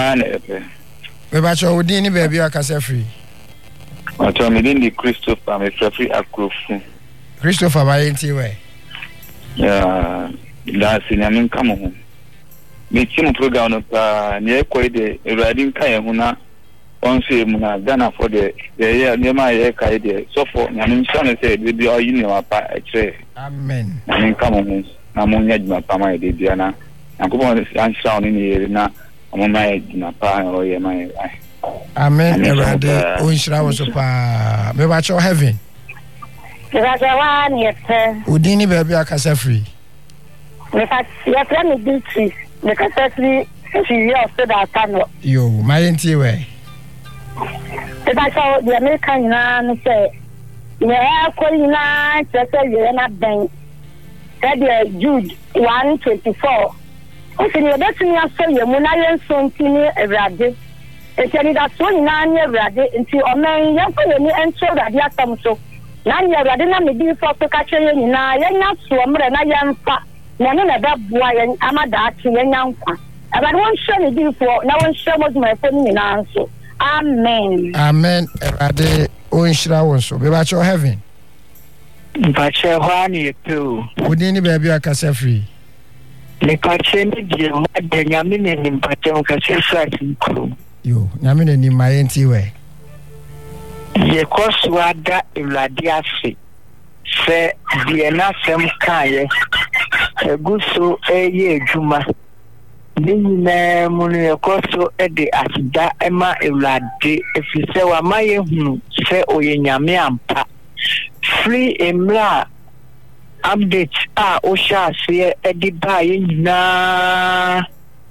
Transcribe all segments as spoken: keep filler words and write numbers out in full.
One epe. We ba cho odi ni baby akasa free. O to me di Christopher me free akrofu. Christopher ba yenti we. Yeah, la sinamin kamo. Me team program no pa ne ko ide Ewradin kan ye huna onse mu na Ghana for the ye ne ma ye kai de so for nyamin sane say we be all you know pa e. Amen. Nyamin kamo mu na mo nya djuma pa ma de bia na akobon an sound ni ye na mo ma ye djuma pa o ye ma ye. Amen. Ewrade o nshira wo so pa me ba cho heaven. Raja wa ni epe. Udini baby akasa free. Me ka ya pra me duty. Me ka free si yo so da kano. Yo, my yenti we. E ba so the American na no say me ko ina se ye na ben. That Jude one twenty-four. O se ni oda tuni aso ye mu na ye nso ntini Ewrade. E se ni da so ni na ni Ewrade nti o men ye ko ye ni encho Ewrade atam so. Na ni Ewrade na me di fo ka che ye ni na ye nya so mre na ye mfa. Na no na da bua ye amada ati ye nya nkwa. Ewrade won hwe ni di fo na won hwe mo duma fo ni na nso. Amen. Amen. Ewrade o nshira wo so. Be ba cho heaven. Mpache hwani tu. Udini baby akasa free. Le kache ni die ma de nyame ne ni mpache nkase swati ku. Yo, nyame ne ni mayenti we. Ye koswa da Ewrade ase. Se die na sem kaye. Eguso eye adwuma. Ni na mu ne koso e de asida e ma Ewrade efise wa maye hunu se oye nyame ampa. Free emra update a o sha se edi ba ye nyina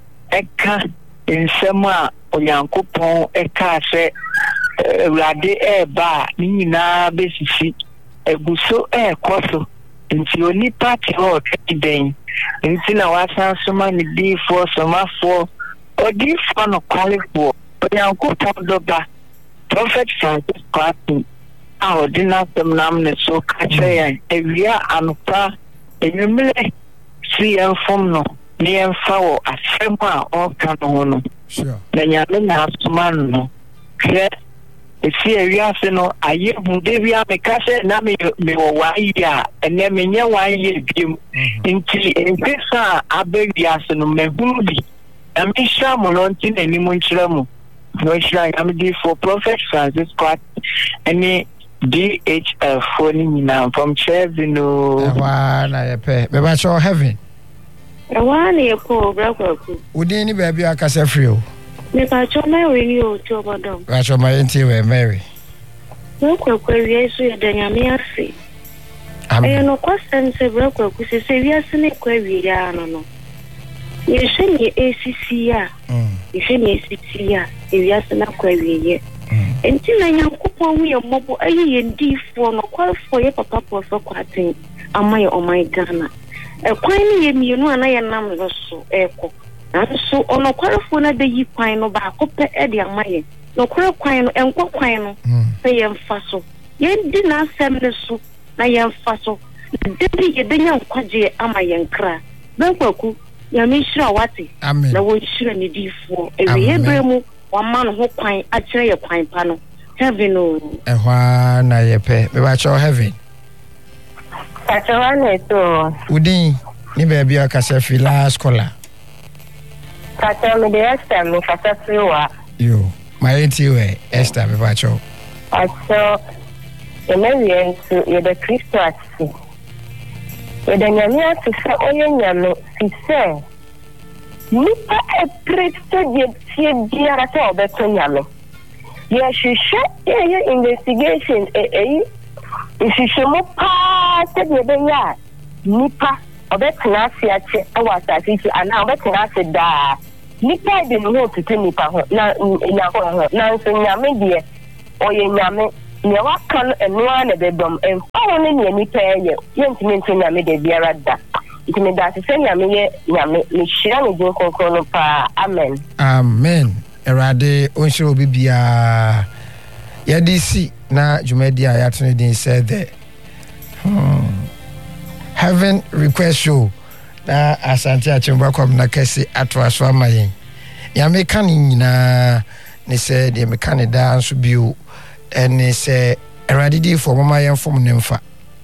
eka ensem a Onyankopon eka se Ewrade e ba ni nyina besisi eguso e koso nti oni party ho den nti na wasan soma ni di for soma for odi for no kwalifo Onyankopon do ba Prophet Francis Kwasi a ordinary nam ne so kache yan ewia anopa enyumle si en fom no ne en fawo asem a o ka no no sure na nyame na asman no kre esi ewia se no aye hu de bia me kache na me me wo wa ya ene me nya wa ye biem nti empesa abewia se no me hu bi am isha mo no nti na ni mo nkyira mo no shira am di for Prophet Francis Kwat any D H F phone now from Chevino. Ewa na yepe. Be ba cho heaven. Ewa na yepo bra kwaku. Udini baby akasa free o. Me ka cho Mary ni o to bodom. Ba cho mayenti we Mary. No kwaku wi so ye danyame ase. Amen. E no kwasem se bra kwaku se se wi ase ne kwa wi ya no no. Ye hwe ni A C C a. Mm. Ye hwe ni A C C a. E wi ase na kwa wi ye. Enti na Nyankopon wi emobo ayi ye ndifo no kwalfo ye papa profo kwaten amaye o my Ghana e kwan ni ye mienu ana ye nam no so eko nanso ono kwalfo na de yi kwan no ba akopɛ e de amaye no kwal kwan no enko kwan no se ye mfa so ye di na asem ne so na ye mfa so de bi ye de nya nkwaje amaye nkra ben kwaku ya mi shira wate na wo shira ni difo e we ye bremu wa man ho kwan a kire ye kwan pa no heaven o ehwa na yepe be ba cho heaven Tachawa ne to udin ni baby akasa free last scholar Tachawa me de Esther me kasa free wa yo mayenti we Esther be ba cho aso emewie nso ye de Kristo ati ye de nyame ati se oye nyame si se nipa e presto de tie biara te obeto nyame ye hwehwe ye investigation e e ihwehwe mo pa te de be ya nipa obetena ase ache awasa ati ana obetena ase da nipa de no tete nipa ho na nya ho na nso nyame de oye nyame ne wakan enua na bedom emfa ne ne nipa ye yentime nto nyame de biara da itime da se nyame ye nyame ne hira ne din konkon no pa amen amen Ewrade onshiro bibia ya D C na jumedi a yatene din said there hmm. Heaven request show na asante achimba kwa na kesi atwa so amayen ya meka ne nyinaa ne sɛ deɛ meka ne daa nso bio ɛne sɛ Awurade difo mama yɛmfom ne mfa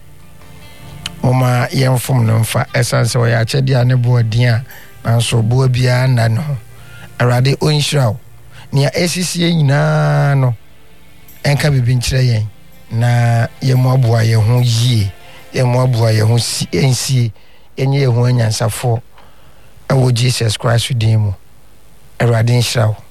mama yɛmfom ne mfa ɛsan sɛ ɔyɛ akyɛdeɛ a ne boɔden a nanso boa biara nna ne ho Awurade ɔnhyira wo nea ɛsisie nyinaa no ɛnka bibi nkyerɛ yɛn na yɛmu aboa yɛn ho yie yɛmu aboa yɛn ho nsie yɛnyɛ yɛn ho anyansafoɔ ɛwɔ Jesus Christ din mu Awurade nhyira wo